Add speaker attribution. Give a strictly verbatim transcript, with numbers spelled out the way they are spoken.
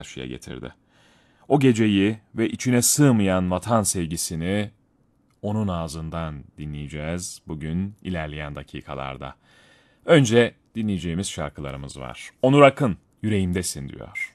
Speaker 1: karşıya getirdi. O geceyi ve içine sığmayan vatan sevgisini onun ağzından dinleyeceğiz bugün ilerleyen dakikalarda. Önce dinleyeceğimiz şarkılarımız var. Onur Akın, Yüreğimdesin diyor.